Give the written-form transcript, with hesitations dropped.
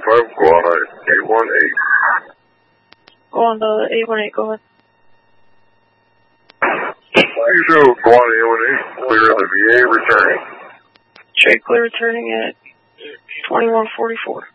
995, go on 818. Go on to 818, go ahead. So, go on 818, clear the VA returning. Straight clear returning at 2144.